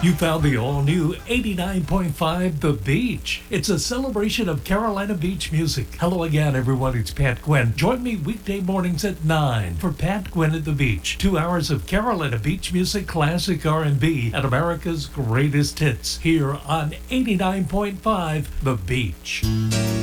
You found the all-new 89.5 The Beach. It's a celebration of Carolina Beach music. Hello again, everyone. It's Pat Quinn. Join me weekday mornings at 9 for Pat Quinn at the Beach. 2 hours of Carolina Beach music, classic R&B, and America's greatest hits here on 89.5 The Beach.